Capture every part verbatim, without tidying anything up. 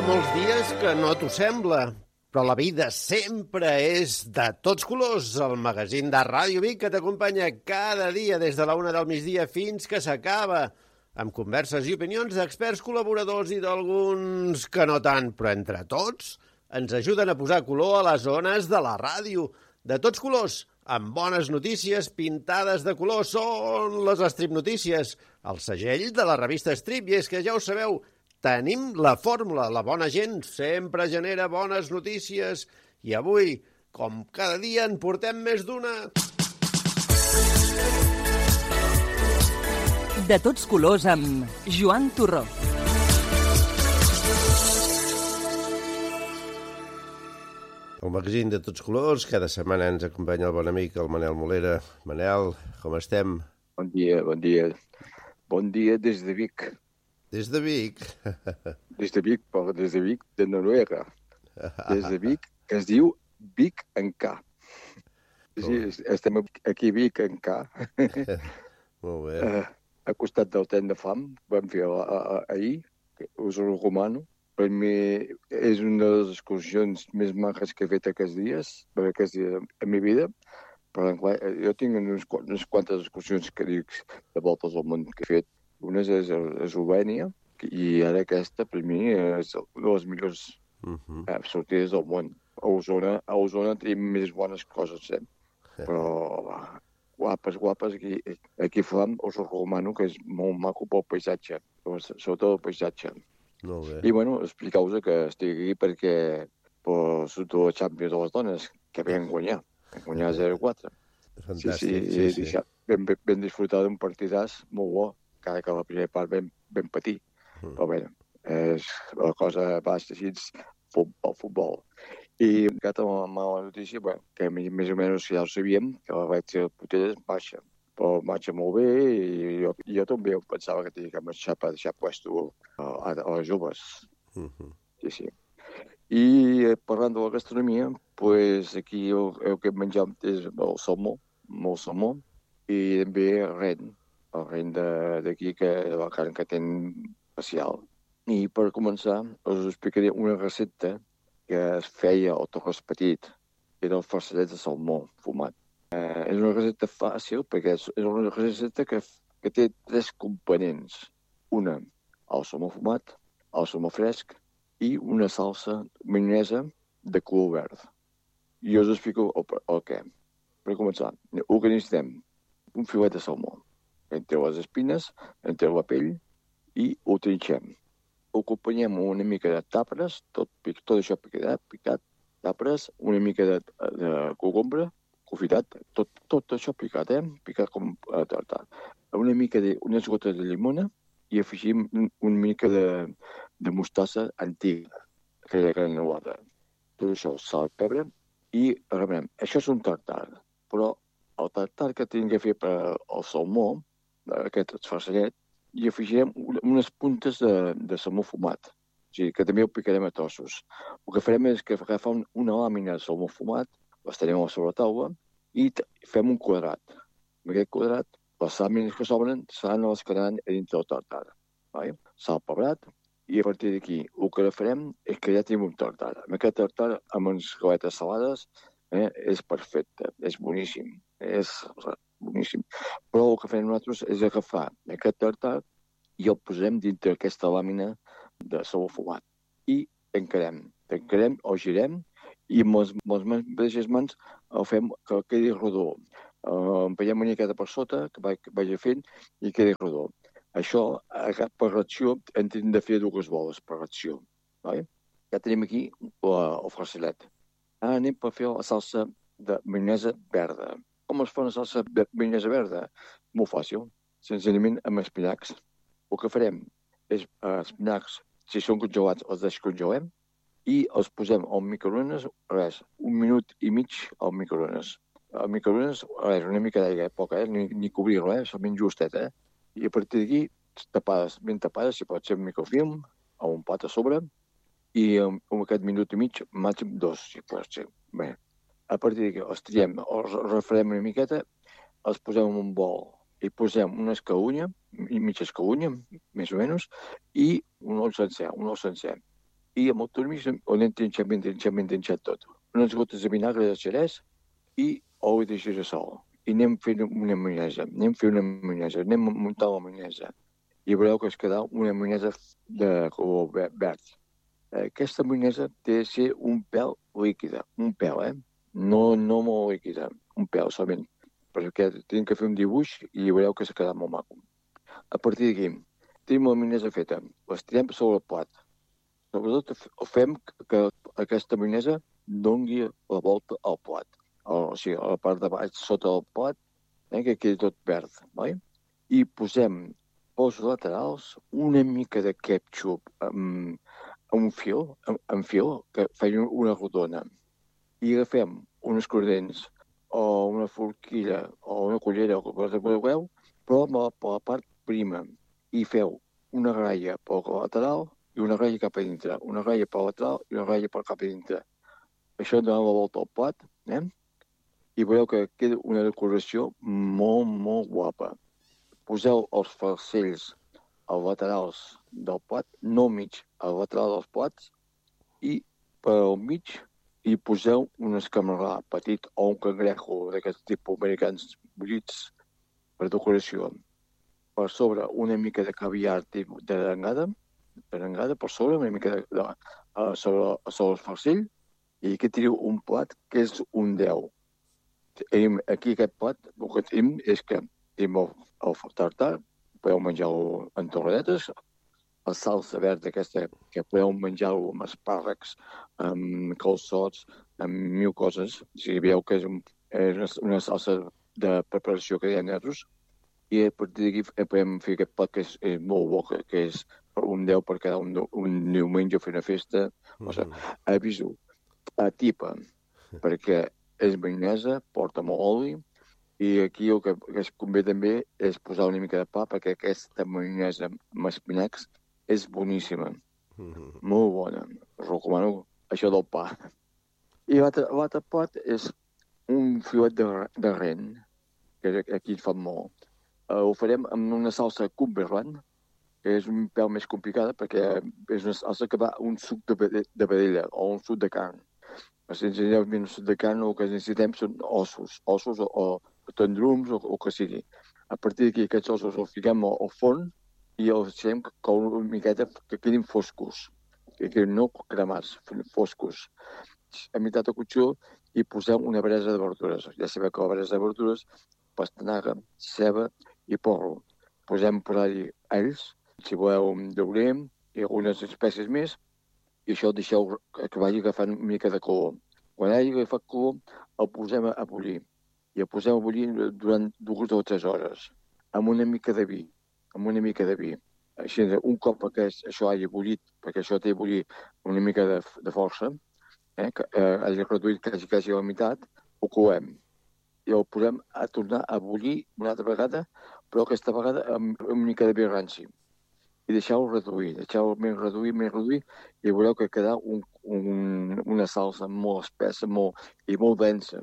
ha molts dies que no t'ho sembla, però la vida sempre és de tots colors. El magazín de Ràdio Vic que t'acompanya cada dia des de la una del migdia fins que s'acaba, amb converses i opinions d'experts col·laboradors i d'alguns que no tant, però entre tots ens ajuden a posar color a les zones de la ràdio. De tots colors, amb bones notícies pintades de color, són les Strip Notícies, el segell de la revista Strip. I és que ja ho sabeu, tenim la fórmula, la bona gent sempre genera bones notícies. I avui, com cada dia, en portem més d'una. De tots colors amb Joan Torró. El magazín de tots colors, cada setmana ens acompanya el bon amic, el Manel Molera. Manel, com estem? Bon dia, bon dia. Bon dia des de Vic. Des de Vic? Des de Vic, però des de Vic de Noruega. Des de Vic, que es diu Vic en K. Sí, estem aquí a Vic en K. Molt bé. Uh, a costat del tren de fam, vam fer a, a, a, ahir, us ho recomano. Per mi és una de les excursions més maques que he fet aquests dies, per aquests dies en mi vida. Però jo tinc unes, unes quantes excursions que dic de voltes al món que he fet. Una és a Eslovènia, i ara aquesta, per mi, és una de les millors uh-huh. eh, sortides del món. A Osona, a Osona tenim més bones coses, eh? Però va, guapes, guapes. Aquí, aquí a Flam us ho recomano, que és molt maco pel paisatge, sobretot el paisatge. Molt bé. I, bueno, explicar-vos que estic aquí perquè per sota la Champions de les dones, que vam guanyar. Vam guanyar zero a quatre. Fantàstic, sí, sí. sí, sí. Vam, vam disfrutar d'un partidàs molt bo, cada que la primera part vam, vam patir. Mm. Però bé, és la cosa baixa així, futbol, futbol. I aquesta mala notícia, bueno, que més o menys ja ho sabíem, que la vaig ser Putellas baixa. Però marxa molt bé i jo, jo també pensava que tenia que marxar per deixar puesto a, a, a les joves. Uh-huh. Sí, sí. I parlant de la gastronomia, pues aquí el, el que menjam és el salmó, molt salmó, i també el ren, el ren d'aquí, que la carn que tenen especial. I per començar, us explicaré una recepta que es feia al Torres Petit, que era el farcellet de salmó fumat. Uh, és una recepta fàcil perquè és, és una recepta que, que té tres components. Una, el salmó fumat, el salmó fresc i una salsa maionesa de color verd. I us explico el, el què. Per començar, el que necessitem, un filet de salmó, entre les espines, entre la pell, i ho trinxem. Ho acompanyem amb una mica de tàperes, tot, tot això picat, picat, tàperes, una mica de, de cogombre, confitat, tot, tot això picat, eh? Picat com a tartar. Una mica de, unes gotes de llimona i afegim una mica de, de mostassa antiga, aquella granulada. Tot això, sal, pebre, i remenem. Això és un tartar, però el tartar que tenim que fer per al salmó, aquest farcellet, i afegirem unes puntes de, de salmó fumat, o sigui, que també ho picarem a trossos. El que farem és que agafar una làmina de salmó fumat, les tenim a sobre la taula, i fem un quadrat. En aquest quadrat, les làmines que s'obren seran les que anaran dintre del tartar. Vale? Sal pebrat, i a partir d'aquí el que farem és que ja tenim un tartar. Amb aquest tartar, amb unes galetes salades, eh, és perfecte, és boníssim, és boníssim. Però el que fem nosaltres és agafar aquest tartar i el posem dintre aquesta làmina de salmó fumat. I tancarem, tancarem o girem, i amb les, les mateixes mans el fem que quedi rodó. Uh, Empenyem una miqueta per sota, que vaig, vagi fent, i quedi rodó. Això, per reacció, hem de fer dues boles per reacció. Vale? Ja tenim aquí la, el farcellet. Ara anem per fer la salsa de maionesa verda. Com es fa una salsa de maionesa verda? Molt fàcil, senzillament amb espinacs. El que farem és uh, espinacs, si són congelats, els descongelem, i els posem al microones, res, un minut i mig al microones. Al microones, res, una mica d'aigua, poca, eh? ni, ni cobrir-lo, eh? Solament justet, eh? I a partir d'aquí, tapades, ben tapades, si pot ser un microfilm, o un plat a sobre, i en, en aquest minut i mig, màxim dos, si pot ser. Bé, a partir d'aquí, els triem, els refredem una miqueta, els posem en un bol, i posem una escalunya, mitja escalunya, més o menys, i un ou sencer, un ou sencer. i amb el turmix ho anem trinxant, ben trinxant, ben trinxant tot. Unes gotes de vinagre de xerès i oli de girassol. I anem fent una maionesa, anem fent una maionesa, anem muntant la maionesa. I veureu que es quedarà una maionesa de color verd. Aquesta maionesa té de ser un pèl líquida, un pèl, eh? No, no molt líquida, un pèl solament, perquè tenim que fer un dibuix i veureu que s'ha quedat molt maco. A partir d'aquí, tenim la maionesa feta, l'estirem sobre el plat. Sobretot fem que aquesta maionesa doni la volta al plat, o sigui, a la part de baix, sota el plat, eh, que quedi tot verd, oi? I posem pels laterals una mica de ketchup amb, amb un fil, amb, amb fil, que feia una rodona. I agafem uns cordents o una forquilla o una cullera o el que vulgueu, però per la part prima. I feu una ratlla pel lateral i una ratlla cap a dintre. Una ratlla pel lateral i una ratlla per cap a dintre. Això dona la volta al plat, eh? I veureu que queda una decoració molt, molt guapa. Poseu els farcells als laterals del plat, no al mig, al lateral dels plats, i per al mig hi poseu un escamarrà petit o un cangrejo d'aquest tipus americans bullits per decoració. Per sobre una mica de caviar d'arengada, d'arengada per sobre, una mica de, de, de sobre, sobre el farcell, i aquí teniu un plat que és un deu. Aquí aquest plat, el que tenim és que tenim el, el tartar, podeu menjar-lo en torradetes, la salsa verda aquesta, que podeu menjar-lo amb espàrrecs, amb calçots, amb mil coses. O sigui, veieu que és, un, és una salsa de preparació que diem nosaltres, i a partir d'aquí podem fer aquest plat que és, és molt bo, que, que és un deu per cada un, un diumenge fer una festa. Mm-hmm. O sigui, aviso, atipa, perquè és maionesa, porta molt oli, i aquí el que, que es convé també és posar una mica de pa, perquè aquesta maionesa amb espinacs és boníssima. Mm-hmm. Molt bona. Us recomano això del pa. I l'altre plat és un filet de, de ren, que aquí et fan molt. Uh, ho farem amb una salsa cumberland, que és un pèl més complicada, perquè és una salsa que va un suc de, de vedella o un suc de carn. Si ens necessitem un suc de carn, el que necessitem són ossos, ossos o, o tendrums o el que sigui. A partir d'aquí aquests ossos els fiquem al, al forn i els deixem com una miqueta que quedin foscos, que quedin no cremats, foscos. A meitat de cotxó hi posem una brasa de verdures. Ja sabeu que la brasa de verdures, pastanaga, ceba i porro. Posem per allà alls, si voleu dauler i algunes espècies més, i això deixeu que vagi agafant una mica de color. Quan hagi agafat color, el posem a bullir. I el posem a bullir durant dues o tres hores, amb una mica de vi, amb una mica de vi. Així, un cop que això hagi bullit, perquè això té a bullir una mica de, de força, eh, que eh, hagi reduït quasi, quasi a la meitat, ho coem. I el posem a tornar a bullir una altra vegada, però aquesta vegada amb una mica de vi ranci. I deixeu-ho reduir, deixeu-ho més reduir, més reduir, i veureu que quedarà un, un, una salsa molt espessa molt, i molt densa.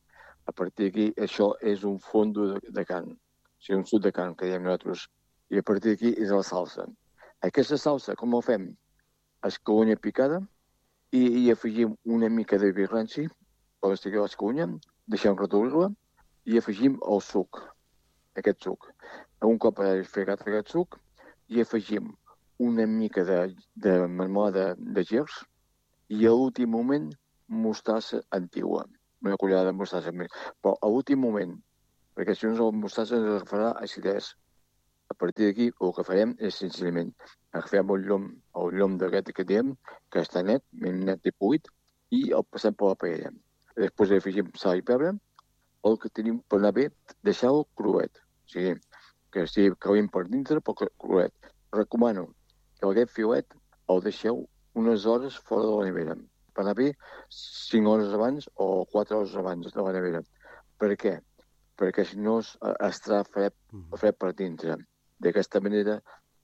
A partir d'aquí, això és un fondo de, de carn, o sigui, un suc de carn, que diem nosaltres, i a partir d'aquí és la salsa. Aquesta salsa, com ho fem? Escalonya picada, i hi afegim una mica de vi ranci, per estirar l'escalonya, deixem reduir-la, i afegim el suc, aquest suc. Un cop he fregat aquest suc, i afegim una mica de, de marmelada de gerds i a l'últim moment mostassa antigua, una collada de mostassa més. Però a l'últim moment, perquè si no la mostassa ens agafarà acidès. A partir d'aquí el que farem és senzillament agafem el llom, el llom d'aquest que diem, que està net, ben net i puit, i el passem per la paella. Després afegim sal i pebre, el que tenim per anar bé, deixar-lo cruet. O sigui, que estigui calent per dintre, però cruet. Recomano que aquest filet el deixeu unes hores fora de la nevera. Per anar bé, cinc hores abans o quatre hores abans de la nevera. Per què? Perquè si no estarà fred, fred per dintre. D'aquesta manera,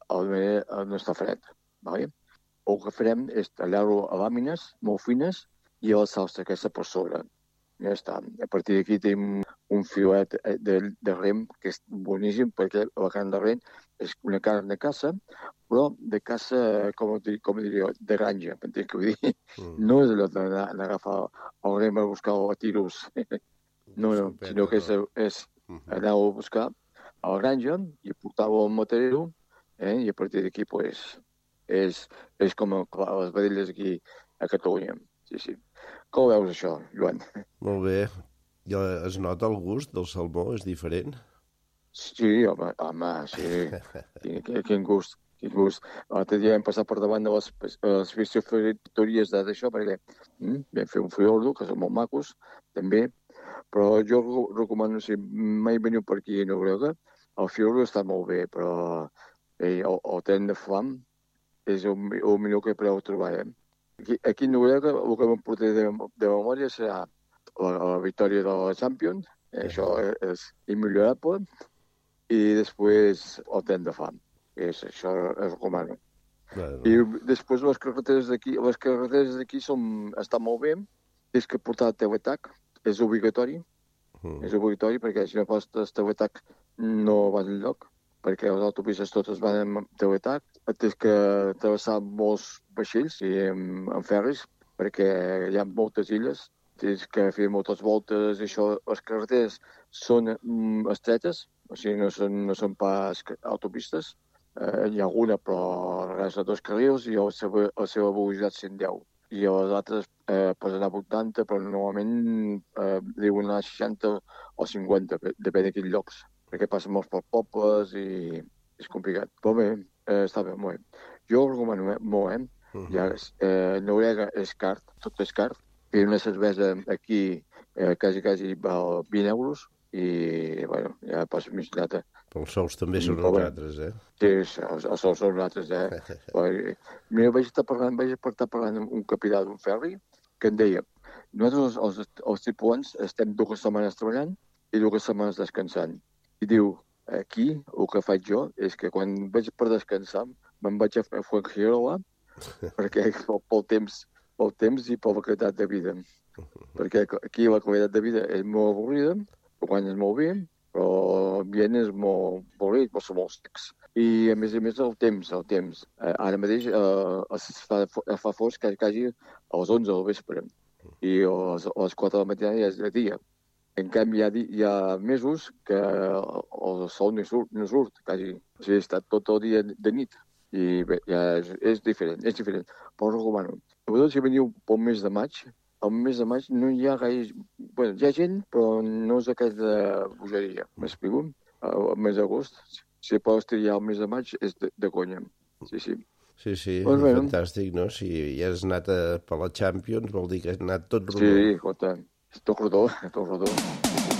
el no està fred. Vale? El que farem és tallar-lo a làmines molt fines i a la salsa aquesta per sobre. Ja està. A partir d'aquí tenim un filet de, de rem que és boníssim perquè la carn de rem és una carn de caça, però de caça, com, com diria, de granja, m'entens què vull dir? Mm. No és allò d'agafar el rem a buscar o a tiros, no, no, sinó que és, és anar a buscar a la granja i portar-ho al matadero, eh? I a partir d'aquí, pues, és, és com clar, les vedelles aquí a Catalunya. Sí, sí. Com veus això, Joan? Molt bé. I es nota el gust del salmó? És diferent? Sí, home, home, sí. Quin, quin gust, quin gust. L'altre dia vam passar per davant de les, les piscifactories d'això, perquè mm, vam fer un fiordo, que són molt macos, també, però jo recomano, si mai veniu per aquí a Noruega, el fiordo està molt bé, però eh, el, el tren de flam és el, el millor que podeu trobar. Eh? Aquí, aquí a Noruega el que m'emportaré de, de memòria serà la, la victòria de la Champions, eh, això és, és immillorable, i després el tren de fam. És, això es recomano. Bueno. I després les carreteres d'aquí, les carreteres d'aquí són, estan molt bé, és que portar el teletac és obligatori, mm. és obligatori perquè si no portes teletac no vas enlloc, perquè les autopistes totes van amb teletac, tens que travessar molts vaixells i amb, amb ferris, perquè hi ha moltes illes, tens que fer moltes voltes, i això, les carreteres són mm, estretes, o sigui, no són, no són pas autopistes. Eh, hi ha alguna, però res de dos carrils i la seva, la seva velocitat cent deu. I les altres eh, poden anar a vuitanta, però normalment eh, diuen anar a seixanta o cinquanta, depèn de quins llocs, perquè passen molts per pobles i és complicat. Però bé, eh, està bé, molt bé. Jo ho recomano eh, molt, eh? Uh-huh. Ja, eh, Noruega és car, tot és car. I una cervesa aquí eh, quasi, quasi val vint euros. I, bueno, ja pots imaginar-te. Però els sous també són uns altres, eh? Sí, els, els sous són uns altres, eh? Mira, vaig estar parlant, vaig estar parlant amb un capità d'un ferri que em deia, nosaltres els, els, els tripulants estem dues setmanes treballant i dues setmanes descansant. I diu, aquí el que faig jo és que quan vaig per descansar me'n vaig a Fuengirola perquè pel temps, pel temps i per la qualitat de vida. Perquè aquí la qualitat de vida és molt avorrida, guanyes molt bé, però l'ambient és molt avorrit, però són molt secs. I, a més a més, el temps, el temps. Eh, ara mateix eh, es fa, fa fosc quasi, quasi a les onze del vespre i a les, a les quatre de la matinada ja és de dia. En canvi, hi ha, hi ha mesos que el sol no surt, no surt quasi. O sigui, està tot el dia de nit. I bé, ja és, és diferent, és diferent. Però recomano. Sobretot si veniu pel mes de maig, al mes de maig no hi ha gaire... Bueno, hi ha gent, però no és aquesta bogeria. M'explico? Al mes d'agost, si pots triar el mes de maig, és de, de conya. Sí, sí. Sí, sí, pues bueno. Fantàstic, no? Si ja has anat a, per la Champions, vol dir que has anat tot rodó. Sí, escolta, tot rodó, tot rodó.